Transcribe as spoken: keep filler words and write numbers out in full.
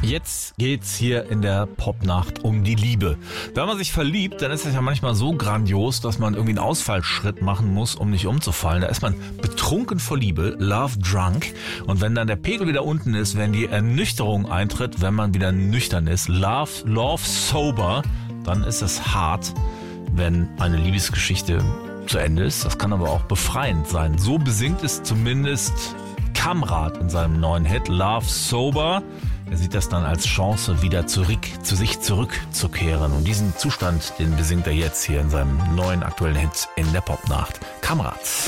Jetzt geht's hier in der Popnacht um die Liebe. Wenn man sich verliebt, dann ist es ja manchmal so grandios, dass man irgendwie einen Ausfallschritt machen muss, um nicht umzufallen. Da ist man betrunken vor Liebe, love drunk. Und wenn dann der Pegel wieder unten ist, wenn die Ernüchterung eintritt, wenn man wieder nüchtern ist, love, love sober, dann ist es hart, wenn eine Liebesgeschichte zu Ende ist. Das kann aber auch befreiend sein. So besingt es zumindest Kamrat in seinem neuen Hit Love Sober. Er sieht das dann als Chance, wieder zurück, zu sich zurückzukehren. Und diesen Zustand, den besingt er jetzt hier in seinem neuen aktuellen Hit in der Popnacht. Kamrat.